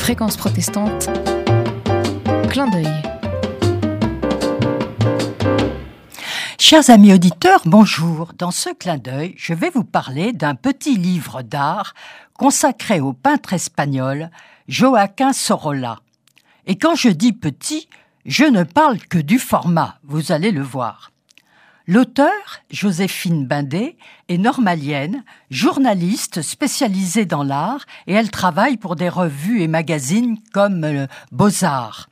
Fréquence protestante, clin d'œil. Chers amis auditeurs, bonjour. Dans ce clin d'œil, je vais vous parler d'un petit livre d'art consacré au peintre espagnol Joaquín Sorolla. Et quand je dis petit, je ne parle que du format, vous allez le voir. L'auteur, Joséphine Bindé, est normalienne, journaliste spécialisée dans l'art et elle travaille pour des revues et magazines comme Beaux-Arts.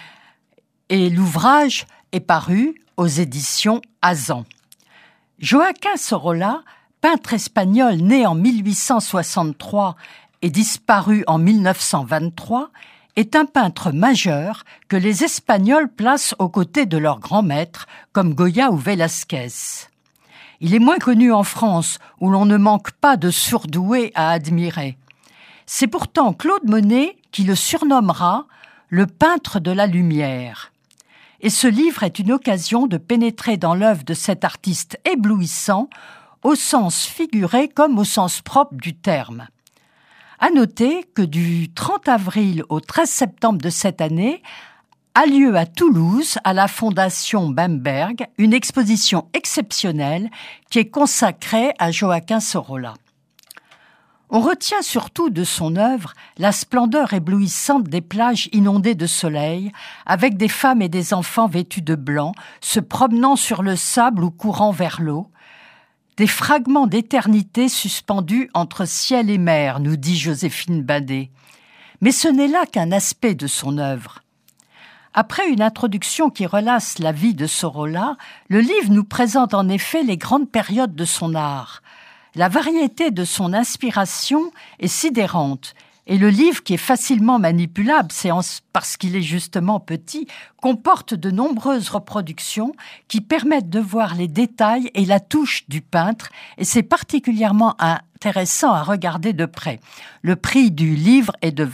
Et l'ouvrage est paru aux éditions Azan. Joaquín Sorolla, peintre espagnol né en 1863 et disparu en 1923, est un peintre majeur que les Espagnols placent aux côtés de leurs grands maîtres comme Goya ou Velázquez. Il est moins connu en France où l'on ne manque pas de surdoués à admirer. C'est pourtant Claude Monet qui le surnommera le peintre de la lumière. Et ce livre est une occasion de pénétrer dans l'œuvre de cet artiste éblouissant, au sens figuré comme au sens propre du terme. À noter que du 30 avril au 13 septembre de cette année a lieu à Toulouse, à la Fondation Bamberg, une exposition exceptionnelle qui est consacrée à Joaquín Sorolla. On retient surtout de son œuvre la splendeur éblouissante des plages inondées de soleil, avec des femmes et des enfants vêtus de blanc, se promenant sur le sable ou courant vers l'eau, des fragments d'éternité suspendus entre ciel et mer, nous dit Joséphine Bindé. Mais ce n'est là qu'un aspect de son œuvre. Après une introduction qui relace la vie de Sorolla, le livre nous présente en effet les grandes périodes de son art. La variété de son inspiration est sidérante. Et le livre, qui est facilement manipulable, parce qu'il est justement petit, comporte de nombreuses reproductions qui permettent de voir les détails et la touche du peintre, et c'est particulièrement intéressant à regarder de près. Le prix du livre est de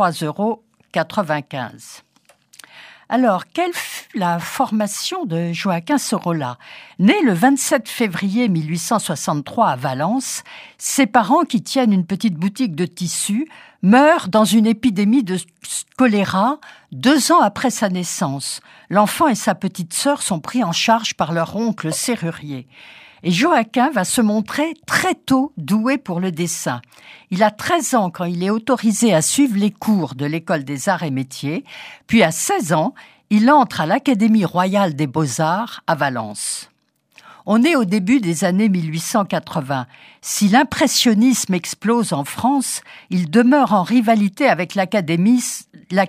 23,95 €. Alors, quelle fut la formation de Joaquín Sorolla ? Né le 27 février 1863 à Valence, ses parents, qui tiennent une petite boutique de tissus, meurent dans une épidémie de choléra 2 ans après sa naissance. L'enfant et sa petite sœur sont pris en charge par leur oncle serrurier. Et Joaquín va se montrer très tôt doué pour le dessin. Il a 13 ans quand il est autorisé à suivre les cours de l'École des Arts et Métiers, puis à 16 ans, il entre à l'Académie royale des Beaux-Arts à Valence. On est au début des années 1880. Si l'impressionnisme explose en France, il demeure en rivalité avec l'académisme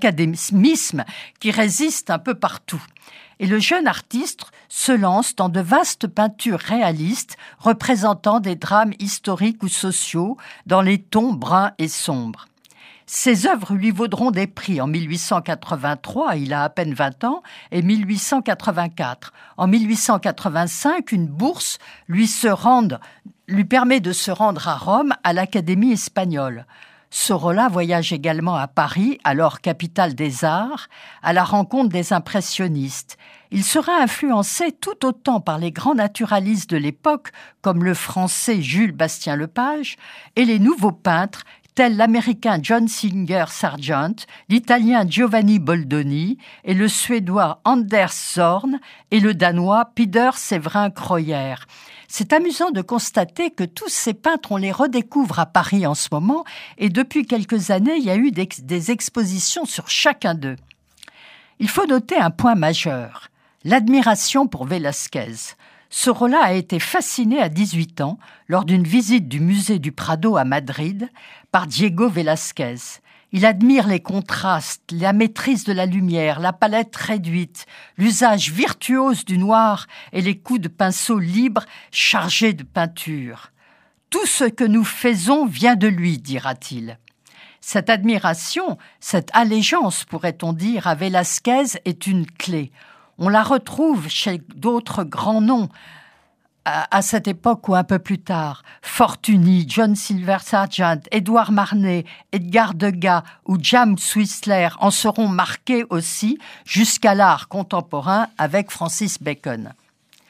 qui résiste un peu partout. Et le jeune artiste se lance dans de vastes peintures réalistes représentant des drames historiques ou sociaux dans les tons bruns et sombres. Ses œuvres lui vaudront des prix en 1883, il a à peine 20 ans, et 1884. En 1885, une bourse lui permet de se rendre à Rome à l'Académie espagnole. Sorolla voyage également à Paris, alors capitale des arts, à la rencontre des impressionnistes. Il sera influencé tout autant par les grands naturalistes de l'époque, comme le français Jules Bastien-Lepage, et les nouveaux peintres, tels l'américain John Singer Sargent, l'italien Giovanni Boldoni, et le suédois Anders Zorn, et le danois Peder Séverin Krøyer. C'est amusant de constater que tous ces peintres, on les redécouvre à Paris en ce moment, et depuis quelques années, il y a eu des expositions sur chacun d'eux. Il faut noter un point majeur, l'admiration pour Velázquez. Sorolla a été fasciné à 18 ans, lors d'une visite du musée du Prado à Madrid, par Diego Velázquez. Il admire les contrastes, la maîtrise de la lumière, la palette réduite, l'usage virtuose du noir et les coups de pinceau libres chargés de peinture. « Tout ce que nous faisons vient de lui », dira-t-il. Cette admiration, cette allégeance, pourrait-on dire, à Velázquez est une clé. On la retrouve chez d'autres grands noms, à cette époque ou un peu plus tard, Fortuny, John Silver Sargent, Édouard Marnet, Edgar Degas ou James Whistler en seront marqués aussi jusqu'à l'art contemporain avec Francis Bacon.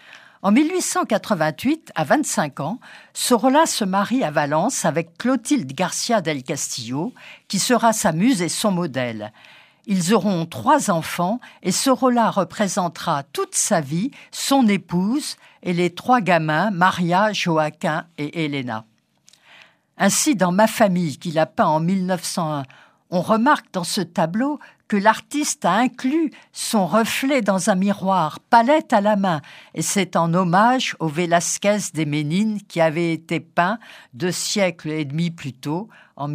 En 1888, à 25 ans, Sorolla se marie à Valence avec Clotilde Garcia del Castillo, qui sera sa muse et son modèle. Ils auront 3 enfants et Sorolla représentera toute sa vie son épouse et les 3 gamins, Maria, Joaquin et Elena. Ainsi, dans Ma famille, qu'il a peint en 1901, on remarque dans ce tableau que l'artiste a inclus son reflet dans un miroir, palette à la main, et c'est en hommage au Velázquez des Ménines qui avait été peint 2 siècles et demi plus tôt, en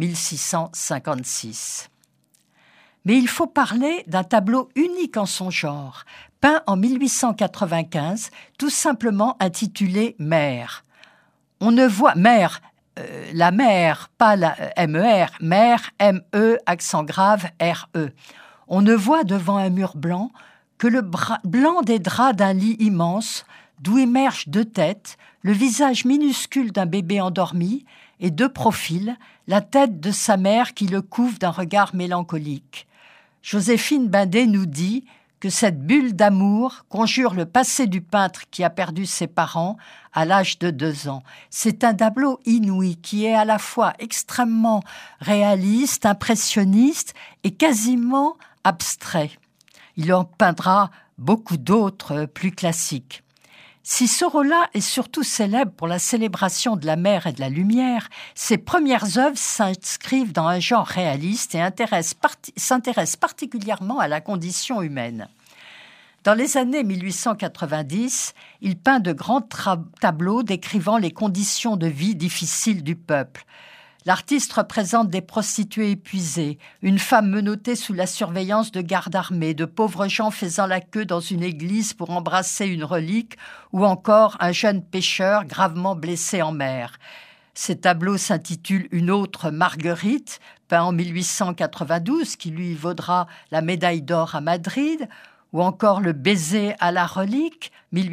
1656. Mais il faut parler d'un tableau unique en son genre, peint en 1895, tout simplement intitulé « Mère ». On ne voit Mère, la mer, pas la M-E-R, Mère, M-E, accent grave, R-E. On ne voit devant un mur blanc que le blanc des draps d'un lit immense, d'où émergent 2 têtes, le visage minuscule d'un bébé endormi et de profil, la tête de sa mère qui le couvre d'un regard mélancolique. Joséphine Binder nous dit que cette bulle d'amour conjure le passé du peintre qui a perdu ses parents à l'âge de 2 ans. C'est un tableau inouï qui est à la fois extrêmement réaliste, impressionniste et quasiment abstrait. Il en peindra beaucoup d'autres plus classiques. Si Sorolla est surtout célèbre pour la célébration de la mer et de la lumière, ses premières œuvres s'inscrivent dans un genre réaliste et s'intéressent particulièrement à la condition humaine. Dans les années 1890, il peint de grands tableaux décrivant les conditions de vie difficiles du peuple. L'artiste représente des prostituées épuisées, une femme menottée sous la surveillance de gardes armés, de pauvres gens faisant la queue dans une église pour embrasser une relique, ou encore un jeune pêcheur gravement blessé en mer. Ces tableaux s'intitulent « Une autre Marguerite », peint en 1892, qui lui vaudra la médaille d'or à Madrid, ou encore Le baiser à la relique,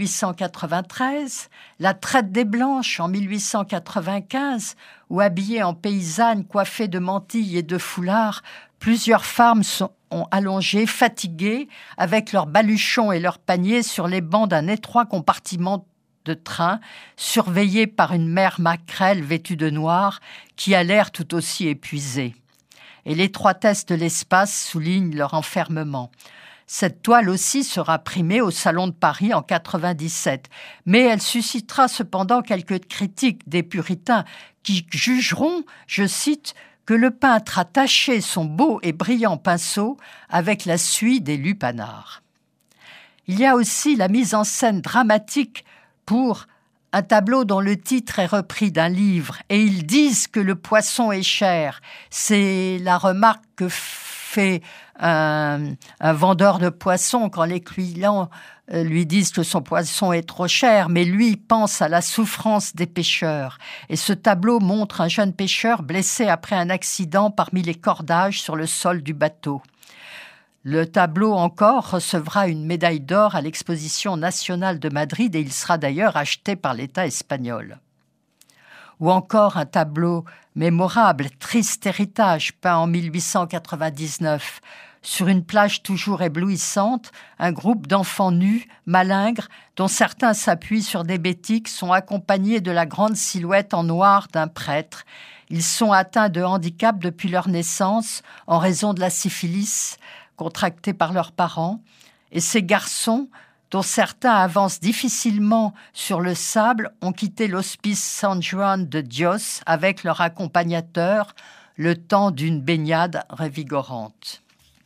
1893, La traite des Blanches en 1895, où habillées en paysannes coiffées de mantilles et de foulards, plusieurs femmes ont allongé, fatiguées, avec leurs baluchons et leurs paniers sur les bancs d'un étroit compartiment de train, surveillés par une mère maquerelle vêtue de noir, qui a l'air tout aussi épuisée. Et l'étroitesse de l'espace souligne leur enfermement. Cette toile aussi sera primée au Salon de Paris en 97, mais elle suscitera cependant quelques critiques des puritains qui jugeront, je cite, que le peintre a taché son beau et brillant pinceau avec la suie des lupanards. Il y a aussi la mise en scène dramatique pour un tableau dont le titre est repris d'un livre, et ils disent que le poisson est cher. C'est la remarque que fait un vendeur de poissons quand les clients lui disent que son poisson est trop cher, mais lui pense à la souffrance des pêcheurs. Et ce tableau montre un jeune pêcheur blessé après un accident parmi les cordages sur le sol du bateau. Le tableau encore recevra une médaille d'or à l'exposition nationale de Madrid et il sera d'ailleurs acheté par l'État espagnol. Ou encore un tableau mémorable, Triste héritage, peint en 1899. Sur une plage toujours éblouissante, un groupe d'enfants nus, malingres, dont certains s'appuient sur des bétiques, sont accompagnés de la grande silhouette en noir d'un prêtre. Ils sont atteints de handicap depuis leur naissance en raison de la syphilis contractée par leurs parents. Et ces garçons, dont certains avancent difficilement sur le sable, ont quitté l'hospice San Juan de Dios avec leur accompagnateur le temps d'une baignade revigorante.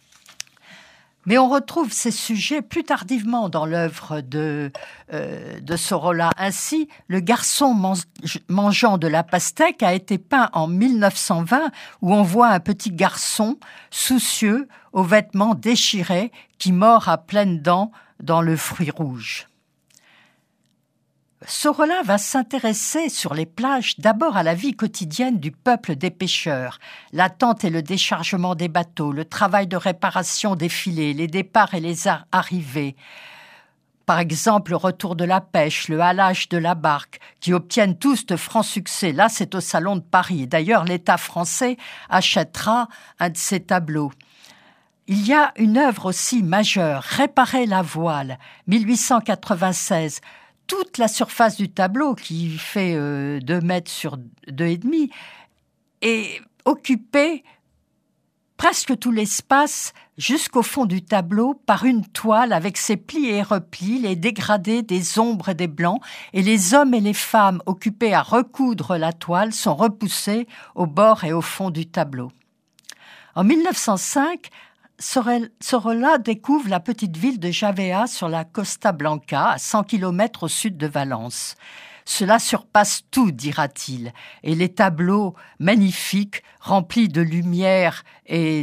Mais on retrouve ces sujets plus tardivement dans l'œuvre de Sorolla. Ainsi, le garçon mangeant de la pastèque a été peint en 1920, où on voit un petit garçon soucieux, aux vêtements déchirés, qui mord à pleines dents dans le fruit rouge. Sorolla va s'intéresser sur les plages d'abord à la vie quotidienne du peuple des pêcheurs, l'attente et le déchargement des bateaux, le travail de réparation des filets, les départs et les arrivées. Par exemple, le retour de la pêche, le halage de la barque, qui obtiennent tous de francs succès. Là, c'est au Salon de Paris. D'ailleurs, l'État français achètera un de ces tableaux. Il y a une œuvre aussi majeure, Réparer la voile, 1896, toute la surface du tableau, qui fait 2 mètres sur 2,5, est occupée presque tout l'espace jusqu'au fond du tableau par une toile avec ses plis et replis, les dégradés des ombres et des blancs, et les hommes et les femmes occupés à recoudre la toile sont repoussés au bord et au fond du tableau. En 1905, Sorolla découvre la petite ville de Javea sur la Costa Blanca, à 100 km au sud de Valence. Cela surpasse tout, dira-t-il, et les tableaux magnifiques, remplis de lumière et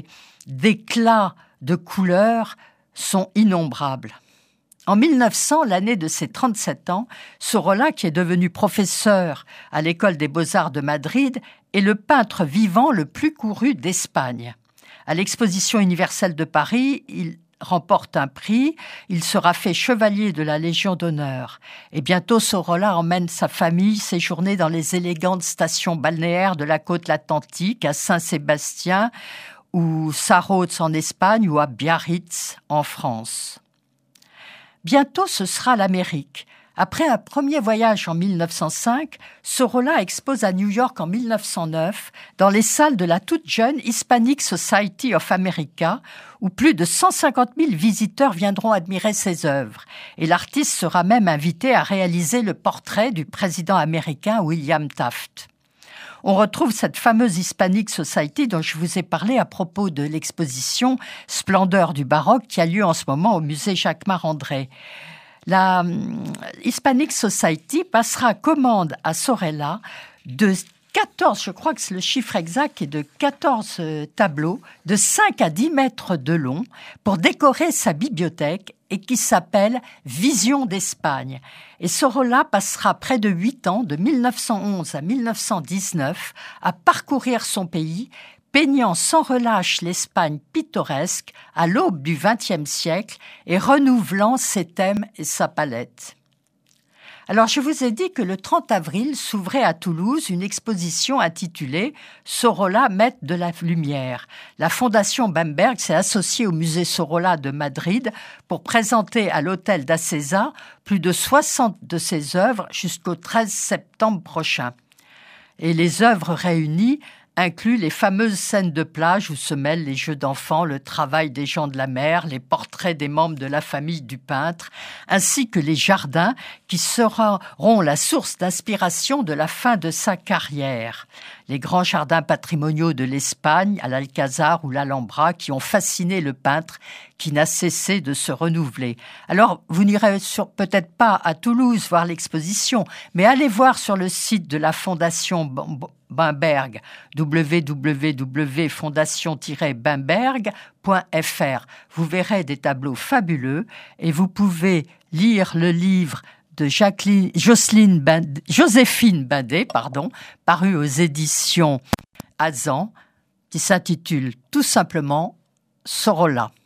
d'éclats de couleurs, sont innombrables. En 1900, l'année de ses 37 ans, Sorolla, qui est devenu professeur à l'École des Beaux-Arts de Madrid, est le peintre vivant le plus couru d'Espagne. À l'Exposition universelle de Paris, il remporte un prix, il sera fait chevalier de la Légion d'honneur. Et bientôt, Sorolla emmène sa famille séjourner dans les élégantes stations balnéaires de la côte atlantique, à Saint-Sébastien, ou Sarroz en Espagne, ou à Biarritz en France. Bientôt, ce sera l'Amérique. Après un premier voyage en 1905, Sorolla expose à New York en 1909 dans les salles de la toute jeune Hispanic Society of America, où plus de 150 000 visiteurs viendront admirer ses œuvres. Et l'artiste sera même invité à réaliser le portrait du président américain William Taft. On retrouve cette fameuse Hispanic Society dont je vous ai parlé à propos de l'exposition Splendeur du baroque qui a lieu en ce moment au musée Jacquemart-André. La Hispanic Society passera commande à Sorolla de 14, je crois que le chiffre exact est de 14 tableaux de 5 à 10 mètres de long pour décorer sa bibliothèque et qui s'appelle Vision d'Espagne. Et Sorolla passera près de 8 ans, de 1911 à 1919, à parcourir son pays, peignant sans relâche l'Espagne pittoresque à l'aube du XXe siècle et renouvelant ses thèmes et sa palette. Alors, je vous ai dit que le 30 avril s'ouvrait à Toulouse une exposition intitulée « Sorolla, maître de la lumière ». La Fondation Bamberg s'est associée au musée Sorolla de Madrid pour présenter à l'hôtel d'Acesa plus de 60 de ses œuvres jusqu'au 13 septembre prochain. Et les œuvres réunies inclut les fameuses scènes de plage où se mêlent les jeux d'enfants, le travail des gens de la mer, les portraits des membres de la famille du peintre, ainsi que les jardins qui seront la source d'inspiration de la fin de sa carrière. Les grands jardins patrimoniaux de l'Espagne, à l'Alcazar ou l'Alhambra, qui ont fasciné le peintre qui n'a cessé de se renouveler. Alors, vous n'irez peut-être pas à Toulouse voir l'exposition, mais allez voir sur le site de la Fondation Bamberg, www.fondation-bamberg.fr. Vous verrez des tableaux fabuleux et vous pouvez lire le livre de Joséphine Bindet, paru aux éditions Azan, qui s'intitule tout simplement Sorolla.